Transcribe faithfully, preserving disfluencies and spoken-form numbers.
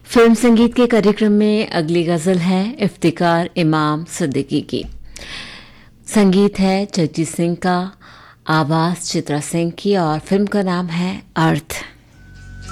Film संगीत के कार्यक्रम में अगली गजल है इफ्तिकार इमाम सिद्दीकी की। संगीत है जगजीत सिंह का, आवाज चित्रा सिंह की और फिल्म का नाम है अर्थ।